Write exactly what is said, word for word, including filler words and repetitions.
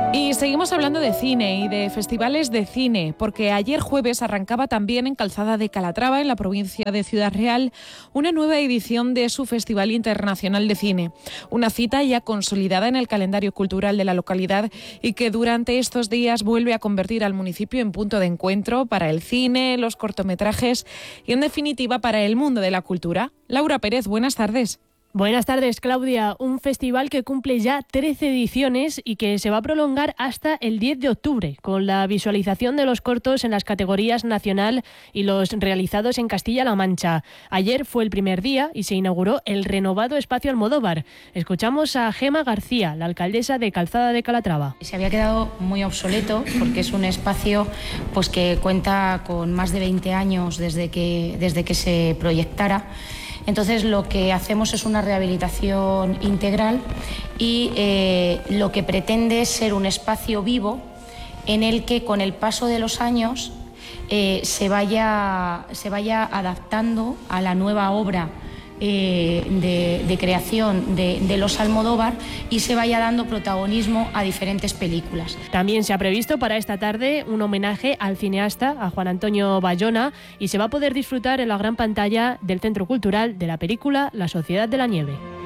Y seguimos hablando de cine y de festivales de cine, porque ayer jueves arrancaba también en Calzada de Calatrava, en la provincia de Ciudad Real, una nueva edición de su Festival Internacional de Cine. Una cita ya consolidada en el calendario cultural de la localidad y que durante estos días vuelve a convertir al municipio en punto de encuentro para el cine, los cortometrajes y, en definitiva, para el mundo de la cultura. Laura Pérez, buenas tardes. Buenas tardes, Claudia. Un festival que cumple ya trece ediciones y que se va a prolongar hasta el diez de octubre, con la visualización de los cortos en las categorías nacional y los realizados en Castilla-La Mancha. Ayer fue el primer día y se inauguró el renovado Espacio Almodóvar. Escuchamos a Gema García, la alcaldesa de Calzada de Calatrava. Se había quedado muy obsoleto porque es un espacio pues, que cuenta con más de veinte años desde que, desde que se proyectara. Entonces lo que hacemos es una rehabilitación integral y eh, lo que pretende es ser un espacio vivo en el que con el paso de los años eh, se vaya, se vaya adaptando a la nueva obra eh, de, de creación de, de los Almodóvar y se vaya dando protagonismo a diferentes películas. También se ha previsto para esta tarde un homenaje al cineasta, a Juan Antonio Bayona, y se va a poder disfrutar en la gran pantalla del Centro Cultural de la película La Sociedad de la Nieve.